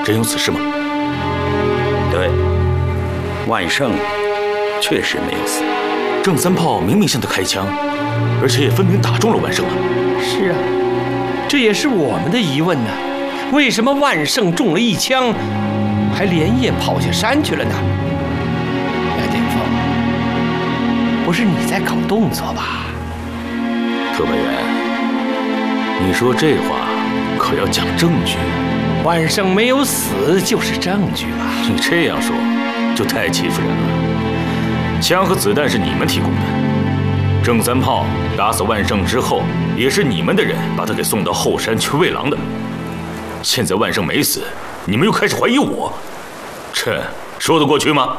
真有此事吗？ 对，万胜确实没有死。 郑三炮明明向他开枪，而且也分明打中了万胜啊。 是啊，这也是我们的疑问呢。为什么万胜中了一枪，还连夜跑下山去了呢？杨剑锋，不是你在搞动作吧？ 特派员，你说这话可要讲证据。 万胜没有死就是证据嘛。 你这样说，就太欺负人了。枪和子弹是你们提供的，郑三炮打死万胜之后，也是你们的人把他给送到后山去喂狼的。现在万胜没死，你们又开始怀疑我，这说得过去吗？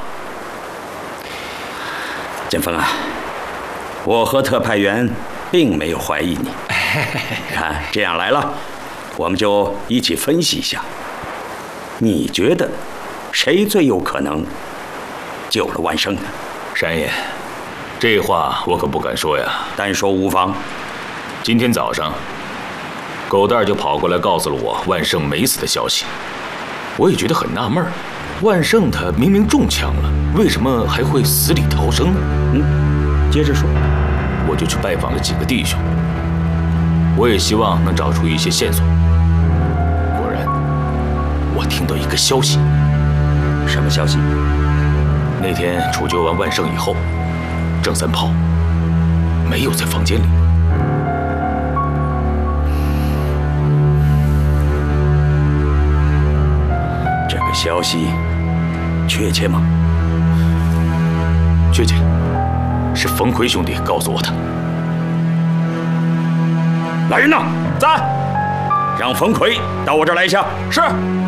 剑锋啊，我和特派员并没有怀疑你。看，这样来了，我们就一起分析一下，你觉得谁最有可能救了万胜呢？ 山爷，这话我可不敢说呀。 单说无妨。 今天早上，狗蛋就跑过来告诉了我万胜没死的消息，我也觉得很纳闷，万胜他明明中枪了，为什么还会死里逃生呢？ 接着说。 我就去拜访了几个弟兄，我也希望能找出一些线索。果然，我听到一个消息。 什么消息？ 那天处决完万胜以后，郑三炮没有在房间里。 这个消息确切吗？ 确切，是冯奎兄弟告诉我的。 来人呐， 在， 让冯奎到我这儿来一下。 是。